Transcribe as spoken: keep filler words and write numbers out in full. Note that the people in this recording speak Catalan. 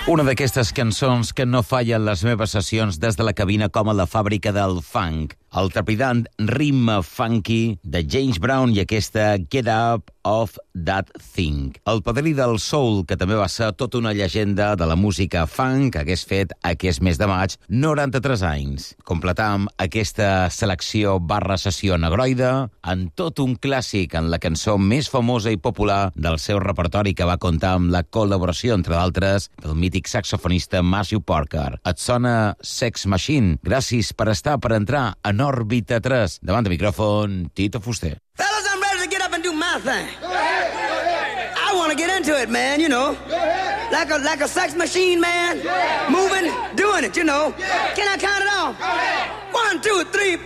Una d'aquestes cançons que no fallen les meves sessions des de la cabina com a la fàbrica del funk. El trepidant ritme funky de James Brown i aquesta Get Up of That Thing. El padrí del soul, que també va ser tota una llegenda de la música funk, que hagués fet aquest mes de maig noranta-tres anys. Completam aquesta selecció barra sessió negroide en tot un clàssic, en la cançó més famosa i popular del seu repertori, que va comptar amb la col·laboració, entre d'altres, del mític saxofonista Matthew Parker. Et sona Sex Machine. Gràcies per estar, per entrar en Òrbita tres. Davant de micròfon, Tito Fuster. Fellas, I'm ready to get up and do my thing. Go ahead, go ahead. I want to get into it, man, you know. Go ahead. Like a, like a sex machine, man. Yeah. Moving, doing it, you know. Yeah. Can I count it off? Go ahead. One, two, three,